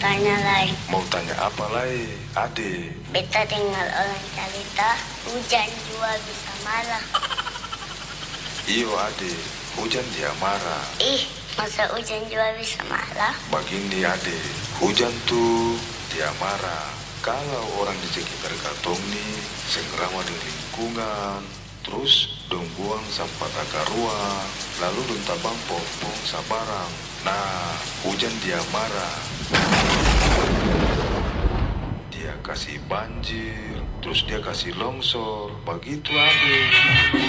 tanya lagi. Mau tanya apa lagi, Ade? Beta dengar orang cerita hujan juga bisa marah. Iyo, Ade, hujan dia marah. Ih, masa hujan juga bisa marah? Begini, Ade, hujan tuh dia marah kalau orang di sekitar katong nih segera di lingkungan, terus dong buang sampah takar ruang, lalu dong tabang pom-pom sabarang. Nah, hujan dia marah. Dia kasih banjir, terus dia kasih longsor, begitu, Ade.